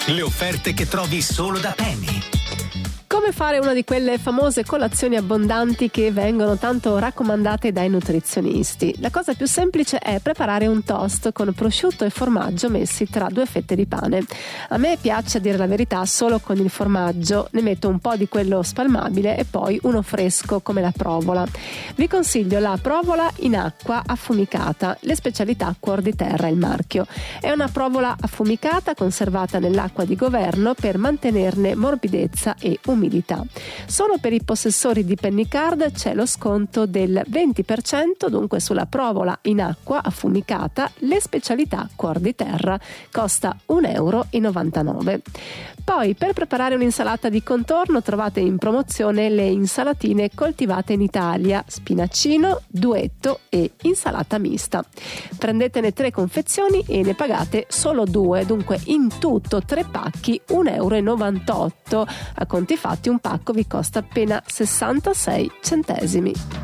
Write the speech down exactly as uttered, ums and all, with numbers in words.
Le offerte che trovi solo da Penny. Come fare una di quelle famose colazioni abbondanti che vengono tanto raccomandate dai nutrizionisti? La cosa più semplice è preparare un toast con prosciutto e formaggio messi tra due fette di pane. A me piace, a dire la verità, solo con il formaggio. Ne metto un po' di quello spalmabile e poi uno fresco come la provola. Vi consiglio la provola in acqua affumicata, le specialità Cuor di Terra, il marchio. È una provola affumicata conservata nell'acqua di governo per mantenerne morbidezza e umidità. Solo per i possessori di Penny Card c'è lo sconto del venti per cento, dunque sulla provola in acqua affumicata le specialità Cuor di Terra, costa un euro e novantanove. Poi per preparare un'insalata di contorno trovate in promozione le insalatine coltivate in Italia, spinacino, duetto e insalata mista. Prendetene tre confezioni e ne pagate solo due, dunque in tutto tre pacchi un euro e novantotto. A conti fatti un pacco vi costa appena sessantasei centesimi.